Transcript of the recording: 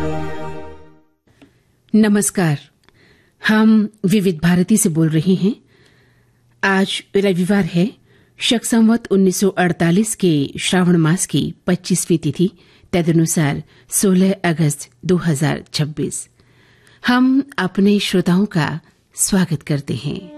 नमस्कार, हम विविध भारती से बोल रहे हैं। आज रविवार है, शक संवत 1948 के श्रावण मास की 25वीं तिथि, तदनुसार 16 अगस्त 2026। हम अपने श्रोताओं का स्वागत करते हैं।